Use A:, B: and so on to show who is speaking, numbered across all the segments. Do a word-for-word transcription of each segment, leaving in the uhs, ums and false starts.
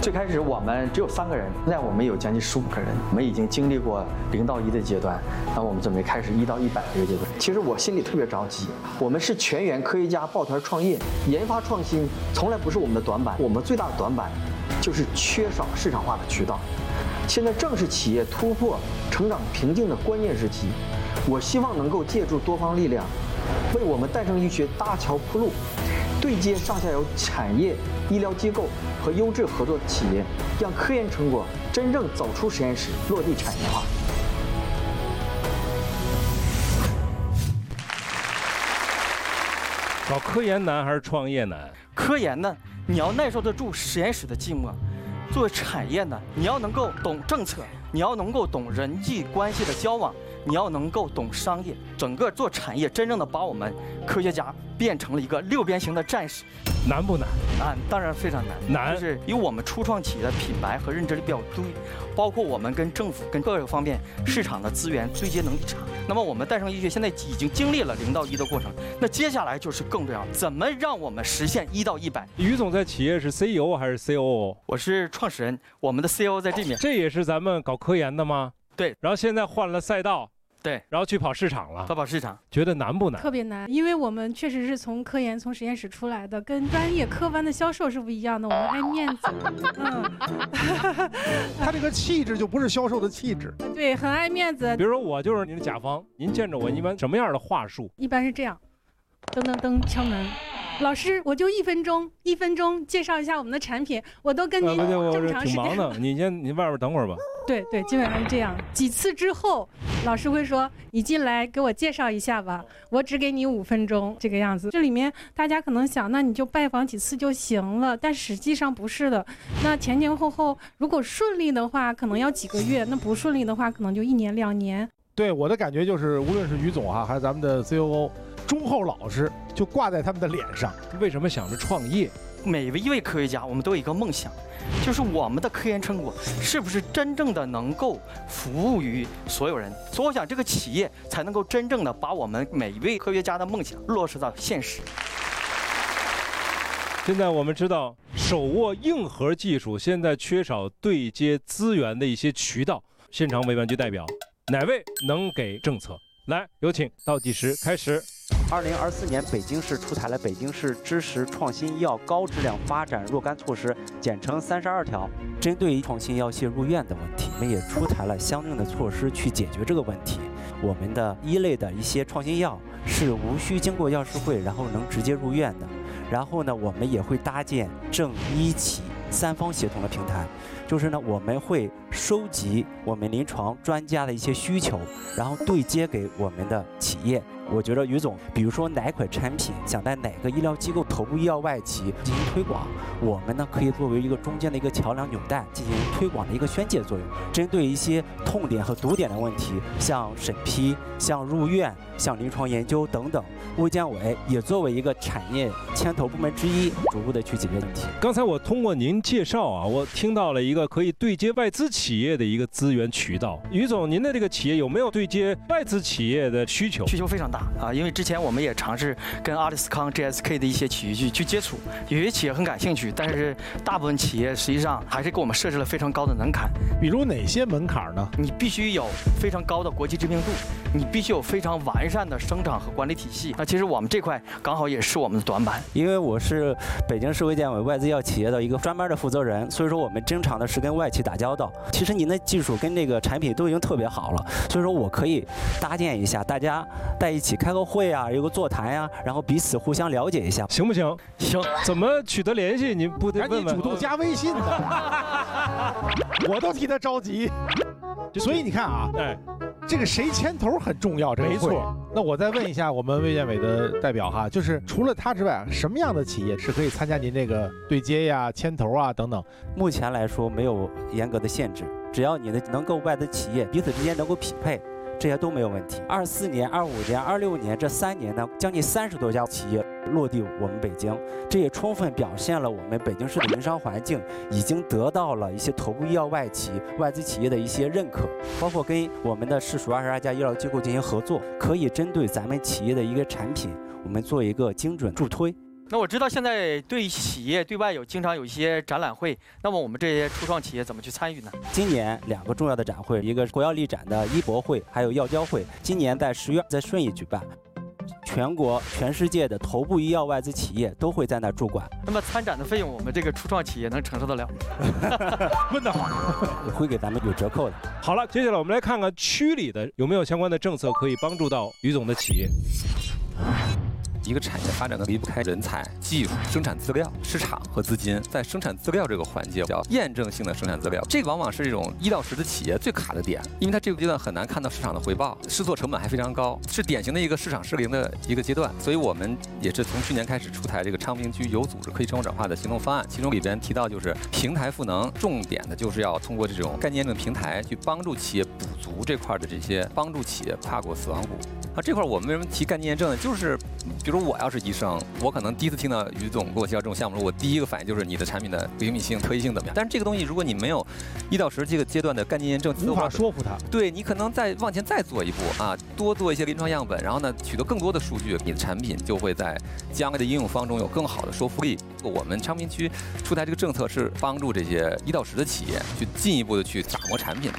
A: 最开始我们只有三个人，现在我们有将近十五个人，我们已经经历过零到一的阶段，那我们准备开始一到一百这个阶段。其实我心里特别着急，我们是全员科学家抱团创业，研发创新从来不是我们的短板，我们最大的短板就是缺少市场化的渠道。现在正是企业突破成长瓶颈的关键时期，我希望能够借助多方力量，为我们诞生医学搭桥铺路，对接上下游产业、医疗机构和优质合作企业，让科研成果真正走出实验室，落地产业化。
B: 搞科研难还是创业难？
A: 科研呢，你要耐受得住实验室的寂寞；作为产业呢，你要能够懂政策，你要能够懂人际关系的交往，你要能够懂商业。整个做产业，真正的把我们科学家变成了一个六边形的战士。
B: 难不难？
A: 难，当然非常难。
B: 难，
A: 就是以我们初创企业的品牌和认知力比较低，包括我们跟政府、跟各个方面市场的资源对接能力差。那么我们诞生医学现在已经经历了零到一的过程，那接下来就是更重要，怎么让我们实现一到一百？
B: 于总在企业是 C E O 还是 C O O？
A: 我是创始人，我们的 C E O 在这边。
B: 这也是咱们搞科研的吗？
A: 对。
B: 然后现在换了赛道。
A: 对，
B: 然后去跑市场了。
A: 跑跑市场，
B: 觉得难不难？
C: 特别难，因为我们确实是从科研、从实验室出来的，跟专业科班的销售是不一样的。我们爱面子，嗯，
D: 他这个气质就不是销售的气质。
C: 对，很爱面子。
B: 比如说我就是您的甲方，您见着我一般什么样的话术？
C: 一般是这样，噔噔噔敲门。老师，我就一分钟，一分钟介绍一下我们的产品，我都跟您这么长时间。
B: 挺忙的，你先，你外边等会儿吧。
C: 对对，基本上是这样。几次之后，老师会说：“你进来给我介绍一下吧，我只给你五分钟。”这个样子。这里面大家可能想，那你就拜访几次就行了，但实际上不是的。那前前后后，如果顺利的话，可能要几个月；那不顺利的话，可能就一年两年。
D: 对，我的感觉就是，无论是于总哈，还是咱们的 C O O。忠厚老实就挂在他们的脸上。
B: 为什么想着创业？
A: 每一位科学家，我们都有一个梦想，就是我们的科研成果是不是真正的能够服务于所有人？所以我想，这个企业才能够真正的把我们每一位科学家的梦想落实到现实。
B: 现在我们知道，手握硬核技术，现在缺少对接资源的一些渠道。现场委员局代表，哪位能给政策？来，有请倒计时开始。
E: 二零二四年，北京市出台了《北京市知识创新医药高质量发展若干措施》，简称三十二条。针对于创新药械入院的问题，我们也出台了相应的措施去解决这个问题。我们的一类的一些创新药是无需经过药师会，然后能直接入院的。然后呢，我们也会搭建政医企三方协同的平台。就是呢，我们会收集我们临床专家的一些需求，然后对接给我们的企业。我觉得于总，比如说哪款产品想在哪个医疗机构头部医药外企进行推广，我们呢可以作为一个中间的一个桥梁纽带，进行推广的一个宣介作用。针对一些痛点和堵点的问题，像审批、像入院、像临床研究等等，卫健委也作为一个产业牵头部门之一，逐步的去解决问题。
B: 刚才我通过您介绍啊，我听到了一个可以对接外资企业的一个资源渠道。于总，您的这个企业有没有对接外资企业的需求？
A: 需求非常大啊，因为之前我们也尝试跟阿里斯康、G S K 的一些企业去去接触，有些企业很感兴趣，但是大部分企业实际上还是给我们设置了非常高的门槛。
D: 比如哪些门槛呢？
A: 你必须有非常高的国际知名度，你必须有非常完善的生产和管理体系。那其实我们这块刚好也是我们的短板。
E: 因为我是北京市卫健委外资药企业的一个专门的负责人，所以说我们经常的是跟外企打交道。其实您的技术跟这个产品都已经特别好了，所以说我可以搭建一下，大家在一起开个会啊，有个座谈呀、啊，然后彼此互相了解一下，
B: 行不行？
A: 行。
B: 怎么取得联系？你不得问问？
D: 赶紧主动加微信的，我都替他着急。所以你看啊，哎，这个谁牵头很重要，这个会。没错。那我再问一下我们卫健委的代表哈，就是除了他之外，什么样的企业是可以参加您这个对接呀、牵头啊等等？
E: 目前来说没有严格的限制，只要你的能够外资企业彼此之间能够匹配，这些都没有问题。二四年、二五年、二六年这三年呢，将近三十多家企业落地我们北京，这也充分表现了我们北京市的营商环境已经得到了一些头部医药外企、外资企业的一些认可，包括跟我们的市属二十二家医疗机构进行合作，可以针对咱们企业的一个产品，我们做一个精准助推。
A: 那我知道现在对企业对外有经常有一些展览会，那么我们这些初创企业怎么去参与呢？
E: 今年两个重要的展会，一个是国药力展的医博会，还有药交会，今年在十月在顺义举办。全国、全世界的头部医药外资企业都会在那驻馆。
A: 那么参展的费用，我们这个初创企业能承受得了吗？
D: 问得好，
E: 会给咱们有折扣的。
B: 好了，接下来我们来看看区里的有没有相关的政策可以帮助到于总的企业。
F: 一个产业发展的离不开人才、技术、生产资料、市场和资金。在生产资料这个环节，叫验证性的生产资料，这个往往是这种一到十的企业最卡的点，因为它这个阶段很难看到市场的回报，试错成本还非常高，是典型的一个市场失灵的一个阶段。所以我们也是从去年开始出台这个昌平区有组织可以成果转化的行动方案，其中里边提到就是平台赋能，重点的就是要通过这种概念验证平台去帮助企业补足这块的这些，帮助企业跨过死亡谷。啊，这块我们为什么提概念验证呢？就是比如我要是医生，我可能第一次听到于总给我介绍这种项目，我第一个反应就是你的产品的灵敏性、特异性怎么样？但是这个东西，如果你没有一到十这个阶段的概念验证，
D: 无法说服他。
F: 对你可能再往前再做一步啊，多做一些临床样本，然后呢取得更多的数据，你的产品就会在将来的应用方中有更好的说服力。我们昌平区出台这个政策是帮助这些一到十的企业去进一步的去打磨产品的。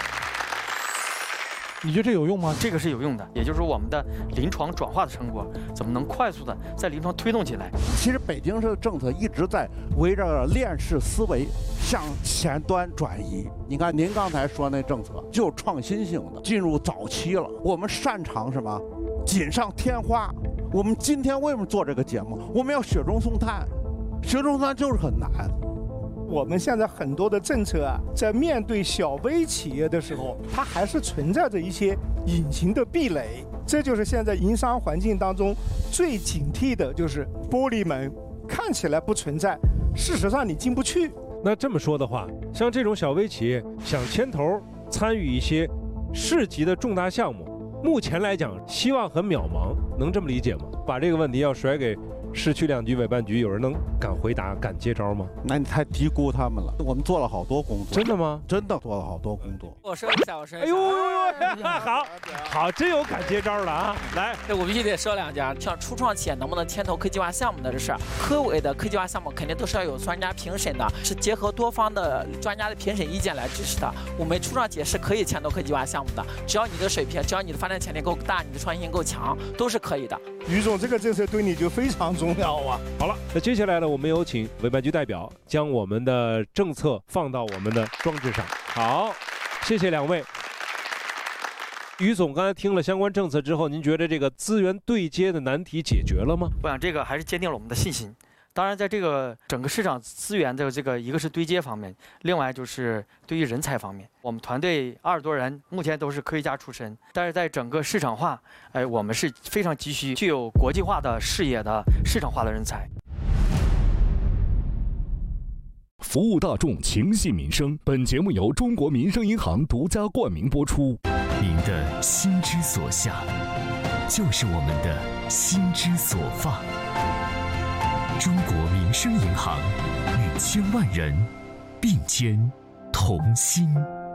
D: 你觉得这有用吗？
A: 这个是有用的，也就是说我们的临床转化的成果怎么能快速的在临床推动起来？
G: 其实北京市的政策一直在围绕着链式思维向前端转移。你看您刚才说那政策就是创新性的，进入早期了。我们擅长什么？锦上添花。我们今天为什么做这个节目？我们要雪中送炭，雪中送炭就是很难。
H: 我们现在很多的政策啊，在面对小微企业的时候，它还是存在着一些隐形的壁垒。这就是现在营商环境当中最警惕的，就是玻璃门，看起来不存在，事实上你进不去。
B: 那这么说的话，像这种小微企业想牵头参与一些市级的重大项目，目前来讲希望很渺茫，能这么理解吗？把这个问题要甩给市区两局委办局，有人能敢回答、敢接招吗？
G: 那你太低估他们了。我们做了好多工作。
B: 真的吗？
G: 真的做了好多工作。
I: 我说一下，我说一下。
B: 哎呦，好，好，真有敢接招了啊！来，
I: 这我必须得说两句啊。像初创企业能不能牵头科技化项目的这事儿，科委的科技化项目肯定都是要有专家评审的，是结合多方的专家的评审意见来支持的。我们初创企业是可以牵头科技化项目的，只要你的水平，只要你的发展潜力够大，你的创新性够强，都是可以的。
H: 于总，这个政策对你就非常重要啊。
B: 好了，那接下来呢，我们有请委办局代表将我们的政策放到我们的装置上。好，谢谢两位。于总刚才听了相关政策之后，您觉得这个资源对接的难题解决了吗？
A: 我想这个还是坚定了我们的信心。当然，在这个整个市场资源的这个一个是对接方面，另外就是对于人才方面，我们团队二十多人，目前都是科学家出身，但是在整个市场化，哎，我们是非常急需具有国际化的视野的市场化的人才。
J: 服务大众，情系民生。本节目由中国民生银行独家冠名播出。
K: 您的心之所向，就是我们的心之所放。中国民生银行与千万人并肩同心。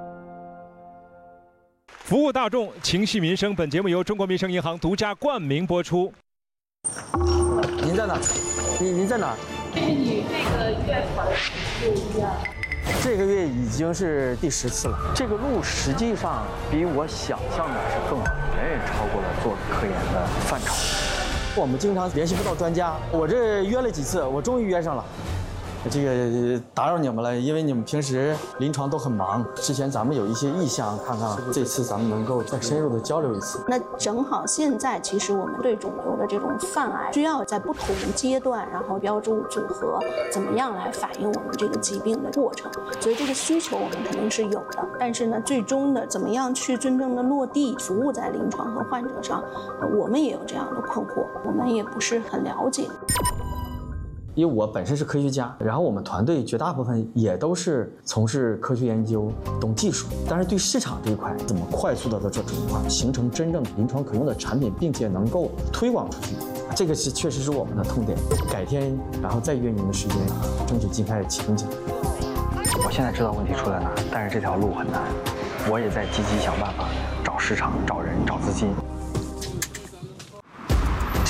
B: 服务大众，情系民生。本节目由中国民生银行独家冠名播出。
A: 您在哪？您您在哪？
L: 与这个月跑的次数一样。
A: 这个月已经是第十次了。这个路实际上比我想象的是更远远超过了做科研的范畴。我们经常联系不到专家，我这约了几次，我终于约上了。这个打扰你们了，因为你们平时临床都很忙。之前咱们有一些意向，看看这次咱们能够再深入的交流一次。
M: 那正好现在，其实我们对肿瘤的这种泛癌，需要在不同阶段，然后标注组合，怎么样来反映我们这个疾病的过程。所以这个需求我们肯定是有的，但是呢，最终的怎么样去真正的落地服务在临床和患者上，我们也有这样的困惑，我们也不是很了解。
A: 因为我本身是科学家，然后我们团队绝大部分也都是从事科学研究、懂技术，但是对市场这一块怎么快速的做转化，形成真正临床可用的产品，并且能够推广出去，这个是确实是我们的痛点。改天然后再约您的时间，争取尽快启动起来。我现在知道问题出在哪，但是这条路很难，我也在积极想办法找市场、找人、找资金。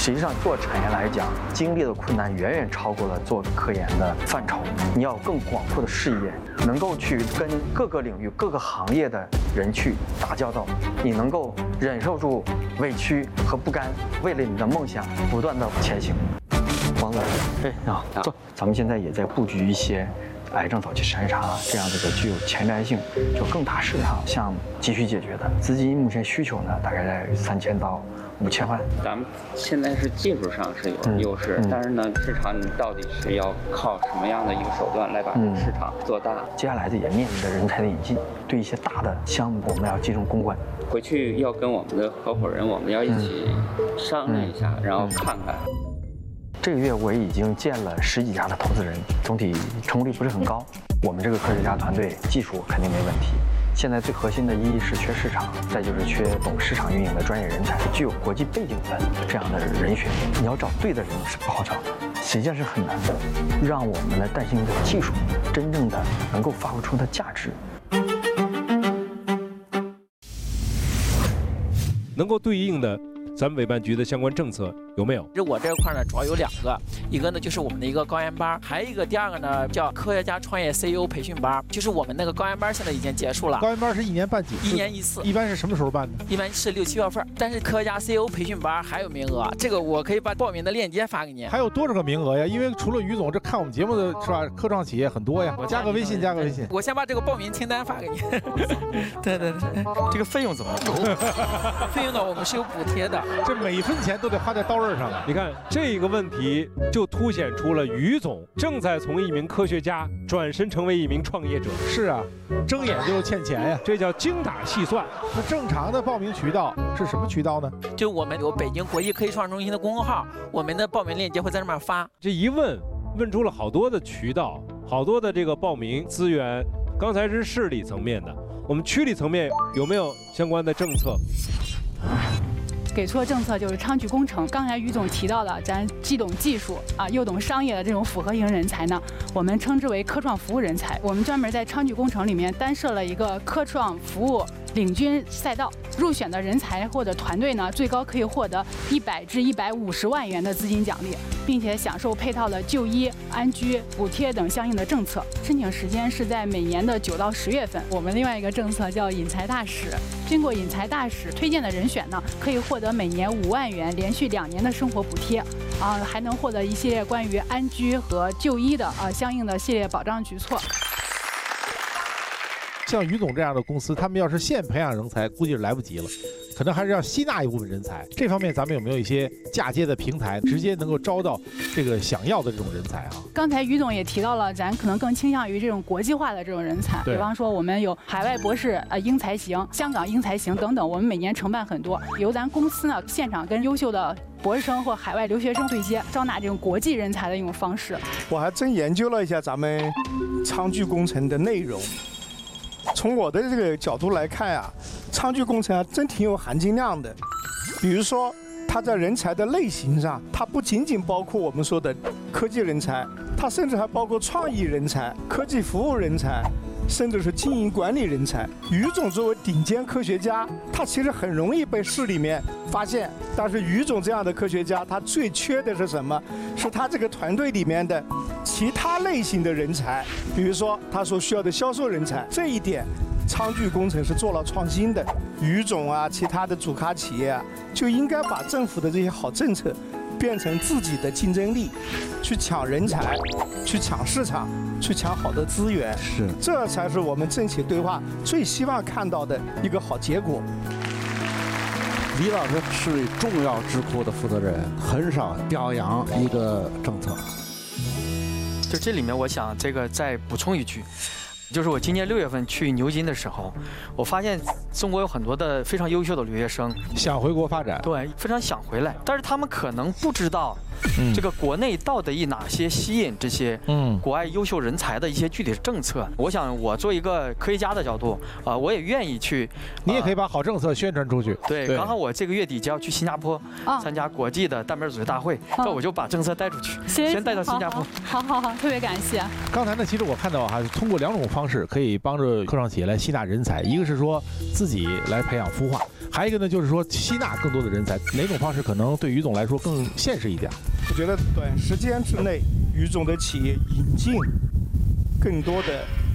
A: 实际上做产业来讲，经历的困难远远超过了做科研的范畴。你要有更广阔的视野，能够去跟各个领域、各个行业的人去打交道，你能够忍受住委屈和不甘，为了你的梦想不断的前行。王总，哎，你好，坐。咱们现在也在布局一些癌症早期筛查这样的一个具有前瞻性、就更大市场项目急需解决的资金，目前需求呢大概在三千到五千万。
N: 咱们现在是技术上是有优势，嗯嗯、但是呢，市场你到底是要靠什么样的一个手段来把这个市场做大？嗯、
A: 接下来的也面临着人才的引进，对一些大的项目我们要集中攻关。
N: 回去要跟我们的合伙人，我们要一起商量一下，嗯、然后看看。
A: 这个月我已经见了十几家的投资人，总体成功率不是很高。我们这个科学家团队技术肯定没问题，现在最核心的一是缺市场，再就是缺懂市场运营的专业人才，具有国际背景的这样的人选。你要找对的人是不好找的，实际上是很难的。让我们的诞生的技术真正的能够发挥出它的价值，
B: 能够对应的咱们委办局的相关政策有没有？
I: 这我这块呢，主要有两个，一个呢就是我们的一个高研班，还有一个第二个呢叫科学家创业 C E O 培训班，就是我们那个高研班现在已经结束了。
D: 高研班是一年办几次？
I: 一年一次。
D: 一般是什么时候办的？
I: 一般是六七月份。但是科学家 C E O 培训班还有名额，这个我可以把报名的链接发给你。
D: 还有多少个名额呀？因为除了于总，这看我们节目的是吧？科创企业很多呀。我加个微信，加个微信。
I: 我先把这个报名清单发给你。对对对，
A: 这个费用怎么收？
I: 费用呢，我们是有补贴的，
D: 这每分钱都得花在刀刃上了。
B: 你看这个问题就凸显出了于总正在从一名科学家转身成为一名创业者。
D: 是啊，睁眼就欠钱呀，
B: 这叫精打细算。
D: 那正常的报名渠道是什么渠道呢？
I: 就我们有北京国际科技创新中心的公众号，我们的报名链接会在上面发。
B: 这一问问出了好多的渠道，好多的这个报名资源。刚才是市里层面的，我们区里层面有没有相关的政策？
O: 给出的政策就是昌趣工程。刚才于总提到了，咱既懂技术啊，又懂商业的这种复合型人才呢，我们称之为科创服务人才。我们专门在昌趣工程里面单设了一个科创服务领军赛道，入选的人才或者团队呢，最高可以获得一百至一百五十万元的资金奖励，并且享受配套的就医、安居、补贴等相应的政策。申请时间是在每年的九到十月份。我们另外一个政策叫引才大使，经过引才大使推荐的人选呢，可以获得每年五万元连续两年的生活补贴，啊，还能获得一系列关于安居和就医的啊相应的系列保障举措。
D: 像于总这样的公司，他们要是现培养人才，估计是来不及了，可能还是要吸纳一部分人才。这方面咱们有没有一些嫁接的平台，直接能够招到这个想要的这种人才啊？
O: 刚才于总也提到了，咱可能更倾向于这种国际化的这种人才，比方说我们有海外博士呃英才行、香港英才行等等，我们每年承办很多，由咱公司呢现场跟优秀的博士生或海外留学生对接，招纳这种国际人才的一种方式。
H: 我还真研究了一下咱们昌趣工程的内容。从我的这个角度来看啊，昌趣工程啊真挺有含金量的。比如说，它在人才的类型上，它不仅仅包括我们说的科技人才，它甚至还包括创意人才、科技服务人才，甚至是经营管理人才。于总作为顶尖科学家，他其实很容易被市里面发现。但是于总这样的科学家，他最缺的是什么？是他这个团队里面的其他类型的人才，比如说他所需要的销售人才。这一点，昌趣工程是做了创新的。于总啊，其他的主咖企业啊，就应该把政府的这些好政策变成自己的竞争力，去抢人才，去抢市场，去抢好的资源。
G: 是，
H: 这才是我们政企对话最希望看到的一个好结果。
G: 李老师是重要智库的负责人，很少表扬一个政策。
A: 就这里面，我想这个再补充一句，就是我今年六月份去牛津的时候，我发现中国有很多的非常优秀的留学生
D: 想回国发展，
A: 对，非常想回来，但是他们可能不知道这个国内到底哪些吸引这些嗯国外优秀人才的一些具体政策。我想我做一个科学家的角度啊、呃，我也愿意去。
D: 你也可以把好政策宣传出去。
A: 对，对刚好我这个月底就要去新加坡、哦、参加国际的蛋白质组织大会，那、哦、我就把政策带出去，先带到新加坡。
O: 好好好，特别感谢。
D: 刚才呢，其实我看到哈，通过两种方式可以帮助科创企业来吸纳人才，一个是说自己来培养孵化，还有一个呢就是说吸纳更多的人才。哪种方式可能对于总来说更现实一点？
H: 我觉得短时间之内，于总的企业引进更多的